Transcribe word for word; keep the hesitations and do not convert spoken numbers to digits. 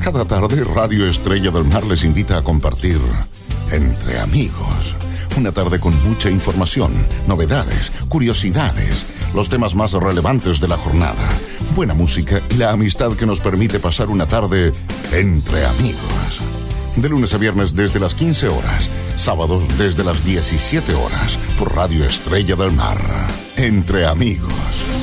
Cada tarde, Radio Estrella del Mar les invita a compartir Entre Amigos. Una tarde con mucha información, novedades, curiosidades, los temas más relevantes de la jornada, buena música y la amistad que nos permite pasar una tarde entre amigos. De lunes a viernes desde las quince horas, sábados desde las diecisiete horas, por Radio Estrella del Mar. Entre Amigos.